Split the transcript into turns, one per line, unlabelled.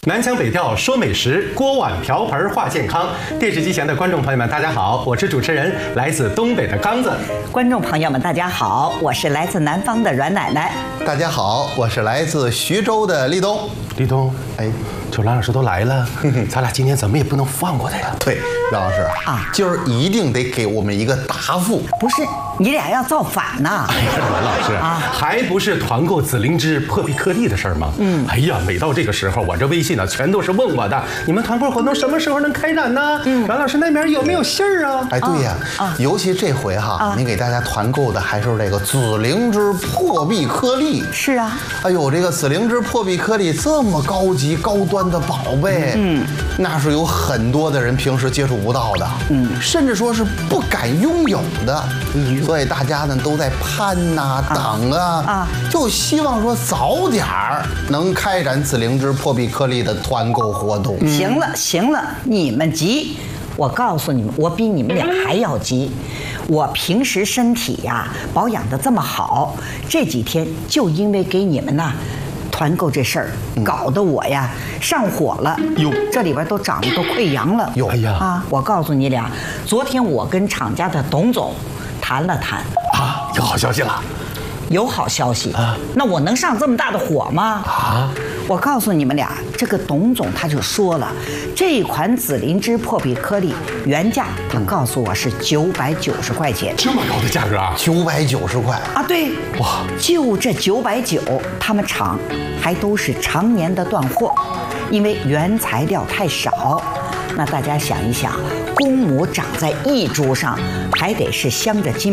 南腔北调说美食，锅碗瓢盆话健康。电视机前的观众朋友们，大家好，我是主持人，来自东北的刚子。
观众朋友们，大家好，我是来自南方的阮奶奶。
大家好，我是来自徐州的立冬。
立冬，哎，这阮老师都来了，咱俩今天怎么也不能放过他呀？
对，阮老师啊，今儿一定得给我们一个答复。
不是，你俩要造反呐！
哎呀，阮老师啊，还不是团购紫灵芝破壁颗粒的事儿吗？哎呀，每到这个时候，我这微信呢全都是问我的，你们团购活动什么时候能开展呢？阮老师那边有没有信儿啊？
哎，对呀，尤其这回哈，你给大家团购的还是这个紫灵芝破壁颗粒。
是啊，
哎呦，这个紫灵芝破壁颗粒这么高级高端的宝贝，那是有很多的人平时接触不到的，甚至说是不敢拥有的，所以大家呢都在盼呐、等啊，就希望说早点儿能开展紫灵芝破壁颗粒的团购活动。
行了行了，你们急，我告诉你们，我比你们俩还要急。我平时身体呀保养得这么好，这几天就因为给你们呐团购这事儿，搞得我呀上火了。哟，这里边都长得都溃疡了。
哟，
哎呀
啊！我告诉你俩，昨天我跟厂家的董总谈了谈
啊，有好消息了。
有好消息啊！那我能上这么大的火吗？啊！我告诉你们俩，这个董总他就说了，这款紫灵芝破壁颗粒原价他告诉我是990块钱，
这么高的价格啊
？990块
啊！对，哇，就这990，他们厂还都是常年的断货，因为原材料太少。那大家想一想，公母长在一株上，还得是镶着金